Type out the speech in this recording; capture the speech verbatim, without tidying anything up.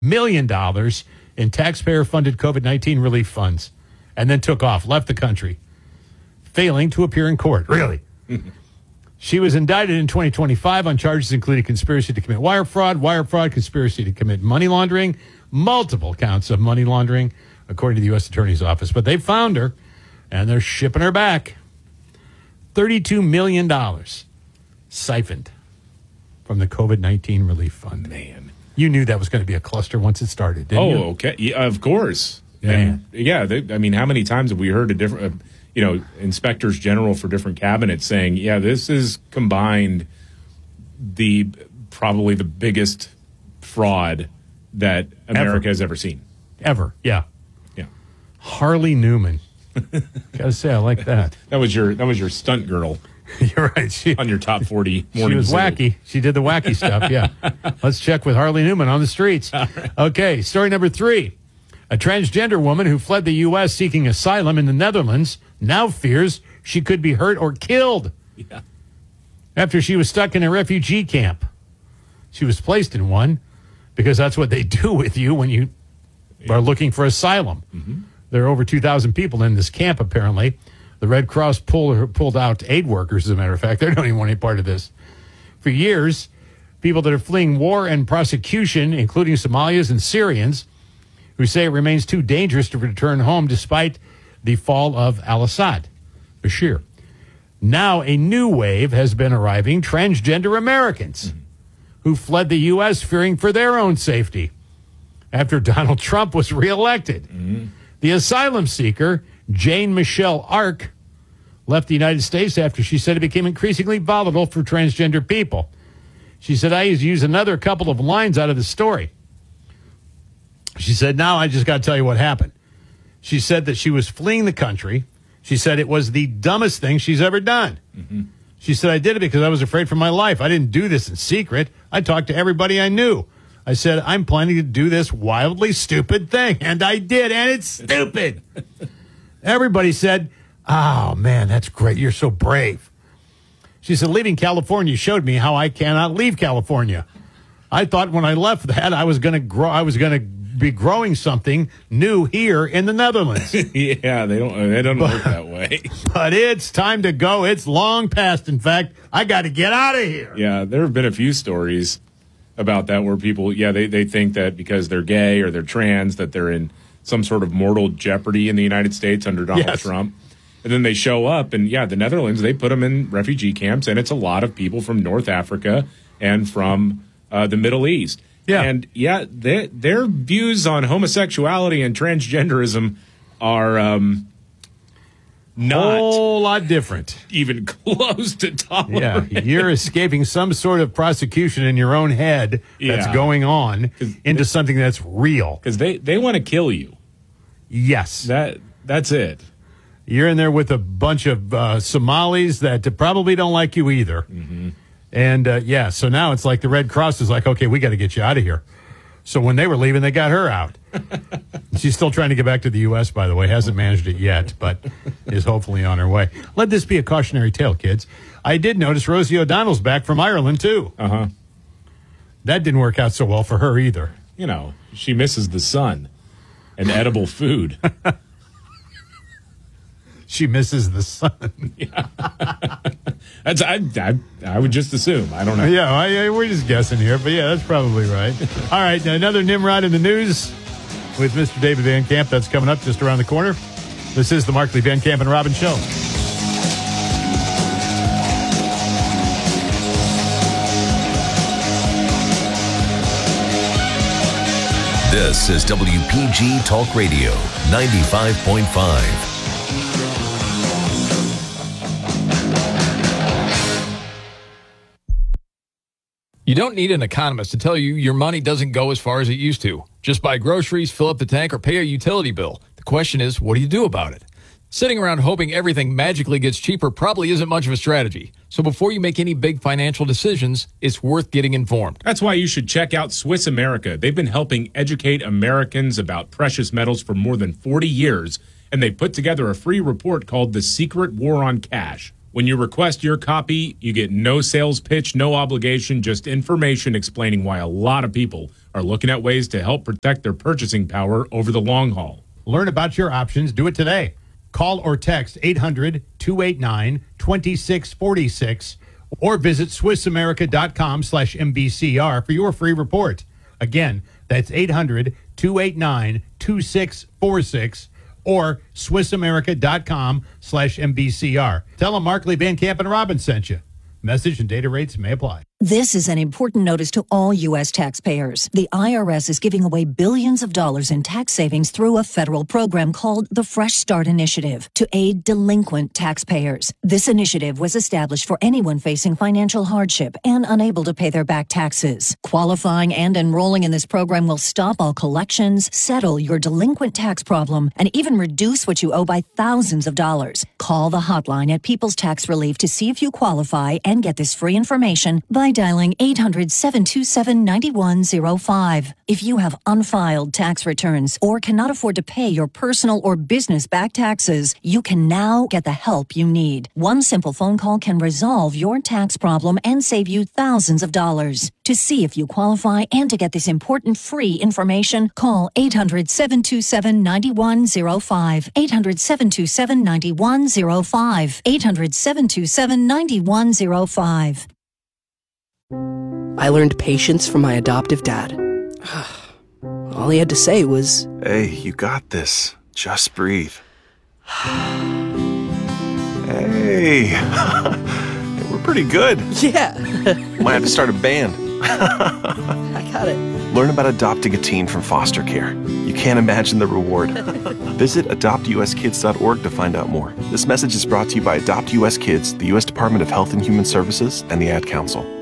million dollars in taxpayer-funded COVID nineteen relief funds and then took off, left the country, failing to appear in court. Really? She was indicted in twenty twenty-five on charges including conspiracy to commit wire fraud, wire fraud, conspiracy to commit money laundering, multiple counts of money laundering, according to the U S Attorney's Office. But they found her, and they're shipping her back. thirty-two million dollars siphoned from the COVID nineteen relief fund. Man. You knew that was going to be a cluster once it started, didn't oh, you? Oh, okay. Yeah, of course. Man. And, yeah, they, I mean, how many times have we heard a different, uh, you know, inspectors general for different cabinets saying, yeah, this is combined the probably the biggest fraud that America Ever. has ever seen. Ever, yeah. Yeah. Harley Newman. Gotta say, I like that. That was your that was your stunt girl. You're right. She, on your top forty she morning was zoo. wacky. She did the wacky stuff, yeah. Let's check with Harley Newman on the streets. Right. Okay, story number three. A transgender woman who fled the U S seeking asylum in the Netherlands now fears she could be hurt or killed yeah. after she was stuck in a refugee camp. She was placed in one because that's what they do with you when you yeah. are looking for asylum. Mm-hmm. There are over two thousand people in this camp, apparently. The Red Cross pulled, pulled out aid workers, as a matter of fact. They don't even want any part of this. For years, people that are fleeing war and prosecution, including Somalians and Syrians, who say it remains too dangerous to return home despite the fall of al-Assad, Bashir. Now a new wave has been arriving, transgender Americans mm-hmm. who fled the U S fearing for their own safety after Donald Trump was reelected. Mm-hmm. The asylum seeker, Jane Michelle Ark, left the United States after she said it became increasingly volatile for transgender people. She said, I use another couple of lines out of the story. She said, now I just got to tell you what happened. She said that she was fleeing the country. She said it was the dumbest thing she's ever done. Mm-hmm. She said, I did it because I was afraid for my life. I didn't do this in secret. I talked to everybody I knew. I said, I'm planning to do this wildly stupid thing. And I did, and it's stupid. Everybody said, oh, man, that's great. You're so brave. She said, leaving California showed me how I cannot leave California. I thought when I left that, I was going to grow. I was going to be growing something new here in the Netherlands. yeah, they don't. They don't but, work that way. But it's time to go. It's long past. In fact, I got to get out of here. Yeah, there have been a few stories about that where people, yeah, they, they think that because they're gay or they're trans that they're in some sort of mortal jeopardy in the United States under Donald yes. Trump. And then they show up, and yeah, the Netherlands, they put them in refugee camps, and it's a lot of people from North Africa and from uh, the Middle East. Yeah. And yeah, they, their views on homosexuality and transgenderism are um, not a whole lot different. Even close to tolerant. Yeah, you're escaping some sort of prosecution in your own head that's yeah. going on into something that's real. Because they, they want to kill you. Yes. That That's it. You're in there with a bunch of uh, Somalis that probably don't like you either. Mm-hmm. And, uh, yeah, so now it's like the Red Cross is like, okay, we got to get you out of here. So when they were leaving, they got her out. She's still trying to get back to the U S, by the way. Hasn't managed it yet, but is hopefully on her way. Let this be a cautionary tale, kids. I did notice Rosie O'Donnell's back from Ireland, too. Uh-huh. That didn't work out so well for her either. You know, she misses the sun and edible food. She misses the sun. Yeah. That's I, I I would just assume. I don't know. Yeah, I, I, we're just guessing here, but yeah, that's probably right. All right, another Nimrod in the news with Mister David Van Camp. That's coming up just around the corner. This is the Markley, Van Camp, and Robbins Show. This is W P G Talk Radio, ninety-five point five. You don't need an economist to tell you your money doesn't go as far as it used to. Just buy groceries, fill up the tank, or pay a utility bill. The question is, what do you do about it? Sitting around hoping everything magically gets cheaper probably isn't much of a strategy. So before you make any big financial decisions, it's worth getting informed. That's why you should check out Swiss America. They've been helping educate Americans about precious metals for more than forty years, and they put together a free report called The Secret War on Cash. When you request your copy, you get no sales pitch, no obligation, just information explaining why a lot of people are looking at ways to help protect their purchasing power over the long haul. Learn about your options. Do it today. Call or text eight hundred, two eight nine, two six four six or visit swissamerica.com slash MBCR for your free report. Again, that's eight hundred, two eight nine, two six four six or swissamerica.com slash MBCR. Tell them Markley, Van Camp, and Robbins sent you. Message and data rates may apply. This is an important notice to all U S taxpayers. The I R S is giving away billions of dollars in tax savings through a federal program called the Fresh Start Initiative to aid delinquent taxpayers. This initiative was established for anyone facing financial hardship and unable to pay their back taxes. Qualifying and enrolling in this program will stop all collections, settle your delinquent tax problem, and even reduce what you owe by thousands of dollars. Call the hotline at People's Tax Relief to see if you qualify and get this free information by dialing eight hundred, seven two seven, nine one zero five. If you have unfiled tax returns or cannot afford to pay your personal or business back taxes, you can now get the help you need. One simple phone call can resolve your tax problem and save you thousands of dollars. To see if you qualify and to get this important free information, call eight hundred, seven two seven, nine one zero five. eight hundred, seven two seven, nine one zero five. eight hundred, seven two seven, nine one zero five. I learned patience from my adoptive dad. All he had to say was, "Hey, you got this. Just breathe." Hey, we're pretty good. yeah. Might have to start a band. I got it. Learn about adopting a teen from foster care. You can't imagine the reward. Visit adopt u s kids dot org to find out more. This message is brought to you by Adopt U S Kids, the U S Department of Health and Human Services, and the Ad Council.